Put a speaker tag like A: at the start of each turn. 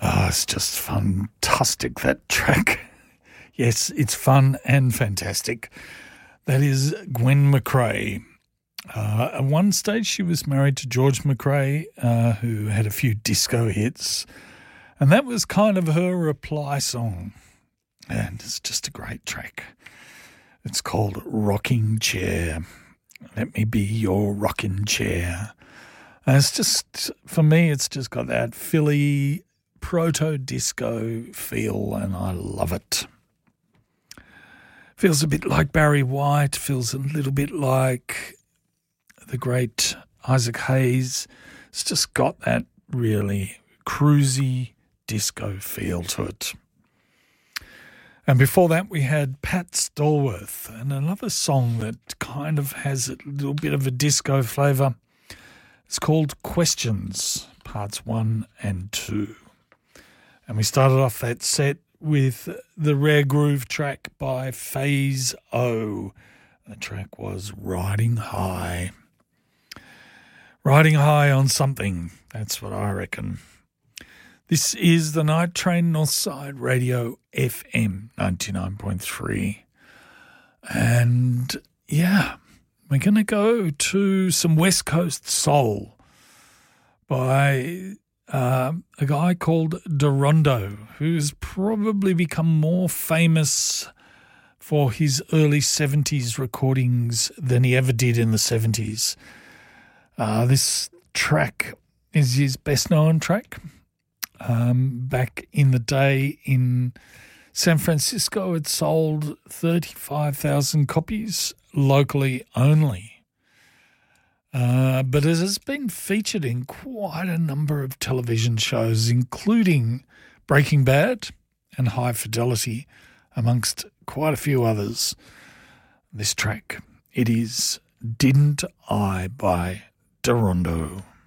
A: It's just fantastic, that track. Yes, it's fun and fantastic. That is Gwen McRae. At one stage, she was married to George McRae, who had a few disco hits, and that was kind of her reply song. And it's just a great track. It's called Rocking Chair. Let me be your rocking chair. And it's just, for me, it's just got that Philly proto-disco feel, and I love it. Feels a bit like Barry White, feels a little bit like the great Isaac Hayes. It's just got that really cruisy disco feel to it. And before that, we had Pat Stallworth, and another song that kind of has a little bit of a disco flavour. It's called Questions, Parts 1 and 2. And we started off that set with the Rare Groove track by Phase O. The track was Riding High. Riding high on something, that's what I reckon. This is the Night Train Northside Radio FM 99.3. And yeah, we're going to go to some West Coast soul by a guy called Dorondo, who's probably become more famous for his early 70s recordings than he ever did in the 70s. This track is his best-known track. Back in the day in San Francisco, it sold 35,000 copies locally only. But it has been featured in quite a number of television shows, including Breaking Bad and High Fidelity, amongst quite a few others. This track, it is Didn't I by Dorondo.